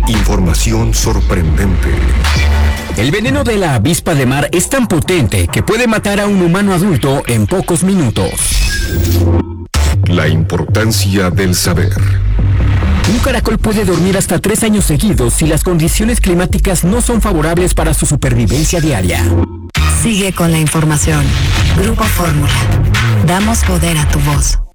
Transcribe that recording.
Información sorprendente. El veneno de la avispa de mar es tan potente que puede matar a un humano adulto en pocos minutos. La importancia del saber. Un caracol puede dormir hasta 3 años seguidos si las condiciones climáticas no son favorables para su supervivencia diaria. Sigue con la información. Grupo Fórmula. Damos poder a tu voz.